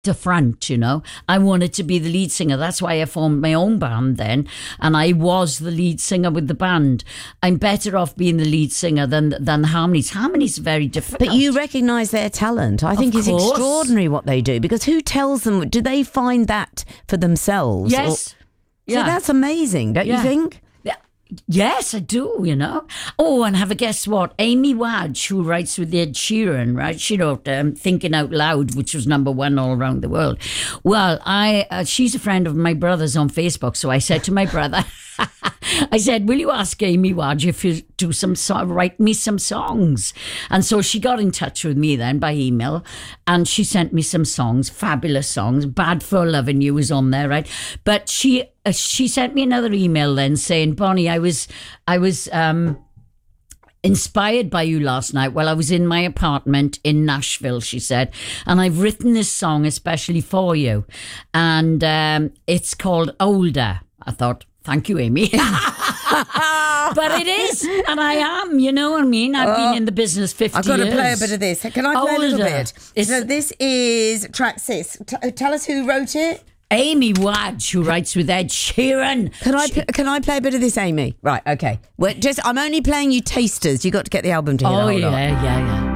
the front, you know. I wanted to be the lead singer. That's why I formed my own band then, and I was the lead singer with the band. I'm better off being the lead singer than the harmonies. Harmonies are very difficult. But you recognise their talent. I think it's extraordinary what they do, because who tells them? Do they find that for themselves? Yes. So that's amazing, don't you think? Yes, I do, you know. Oh, and have a guess what? Amy Wadge, who writes with Ed Sheeran, right? She wrote Thinking Out Loud, which was #1 all around the world. Well, she's a friend of my brother's on Facebook, so I said to my brother, I said, will you ask Amy Wadge if you do write me some songs? And so she got in touch with me then by email, and she sent me some songs, fabulous songs. Bad for Loving You was on there, right? But she sent me another email then saying, Bonnie, I was inspired by you last night while I was in my apartment in Nashville, she said, and I've written this song especially for you, and it's called Older. I thought, thank you, Amy. But it is, and I am, you know what I mean? I've been in the business 50 years. I've got to play a bit of this. Can I play a little bit? So this is track 6. Tell us who wrote it. Amy Wadge, who writes with Ed Sheeran. Can I play a bit of this, Amy? Right, okay. I'm only playing you tasters. You got to get the album to hear the whole lot. Yeah.